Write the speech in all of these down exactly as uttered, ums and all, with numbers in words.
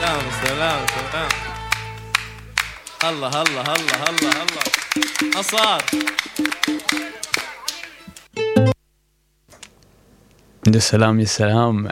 سلام سلام سلام. الله الله الله الله الله أصار. Yes, salam, yes, salam.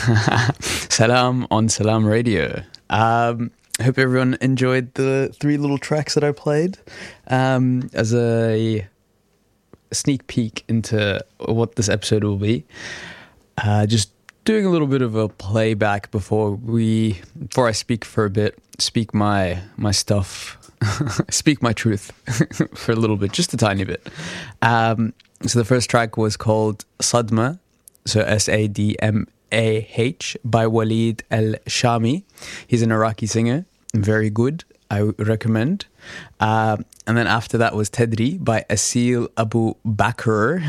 Salam on Salam Radio. Um, hope everyone enjoyed the three little tracks that I played um, as a sneak peek into what this episode will be. Uh, just doing a little bit of a playback before we, before I speak for a bit, speak my my stuff, speak my truth for a little bit, just a tiny bit. Um, so the first track was called Sadma, so S A D M A H, by Walid Al-Shami. He's an Iraqi singer, very good, I recommend. Uh, and then after that was Tedri by Asil Abu Bakr.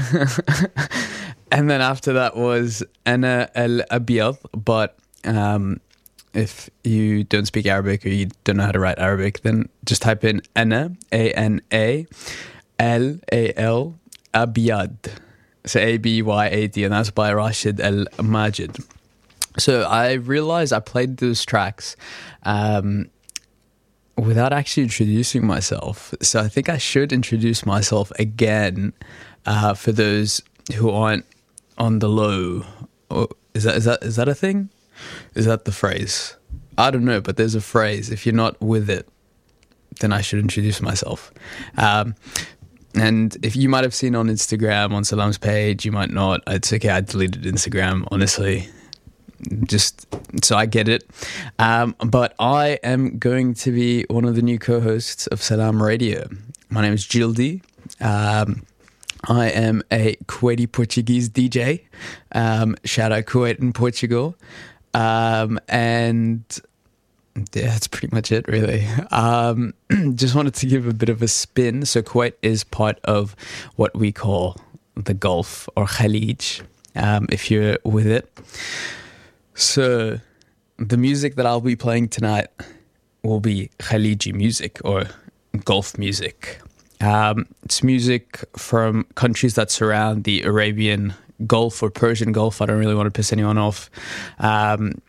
And then after that was Ana Al-Abiyad, but um, if you don't speak Arabic or you don't know how to write Arabic, then just type in Ana, A N A, L A L, Abiyad. So A B Y A D, and that's by Rashid Al-Majid. So I realized I played those tracks um, without actually introducing myself. So I think I should introduce myself again uh, for those who aren't on the low. Or is that is that is that a thing? Is that the phrase? I don't know, but there's a phrase. If you're not with it, then I should introduce myself. Um, and if you might have seen on Instagram, on Salam's page, you might not. It's okay, I deleted Instagram, honestly. Just so I get it. Um, but I am going to be one of the new co-hosts of Salam Radio. My name is Jildi. Um, I am a Kuwaiti Portuguese D J. Um, shout out Kuwait and Portugal. Um, and yeah, that's pretty much it, really. Um, just wanted to give a bit of a spin. So Kuwait is part of what we call the Gulf or Khalij, um, if you're with it. So the music that I'll be playing tonight will be Khaliji music or Gulf music. Um, it's music from countries that surround the Arabian Gulf or Persian Gulf. I don't really want to piss anyone off. Um,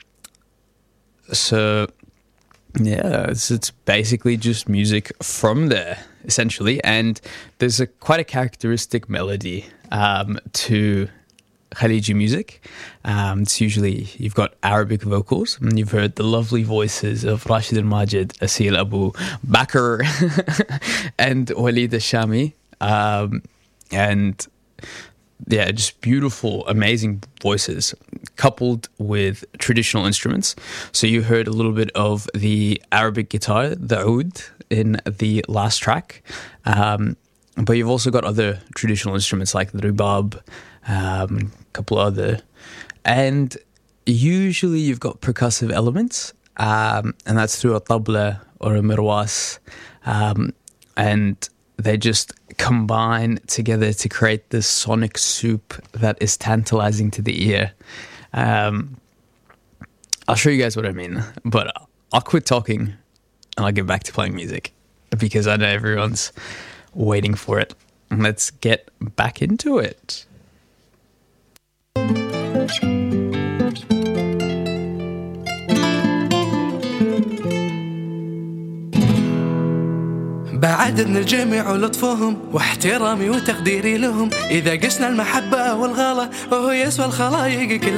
so, yeah, it's, it's basically just music from there, essentially. And there's a quite a characteristic melody um, to Khaliji music. Um, it's usually, you've got Arabic vocals, and you've heard the lovely voices of Rashid Al-Majid, Asil Abu Bakr, and Walid Al-Shami. Um, and yeah, just beautiful, amazing voices coupled with traditional instruments. So you heard a little bit of the Arabic guitar, the oud, in the last track. Um, but you've also got other traditional instruments like the ribab, um, a couple other, and usually you've got percussive elements, um, and that's through a tabla or a mirwas, um, and they just combine together to create this sonic soup that is tantalizing to the ear. Um, I'll show you guys what I mean, but I'll quit talking and I'll get back to playing music because I know everyone's waiting for it. Let's get back into it. بعددنا الجميع ولطفهم واحترامي وتقديري لهم إذا قسنا المحبة والغلا وهو يسوى الخلايق كلها.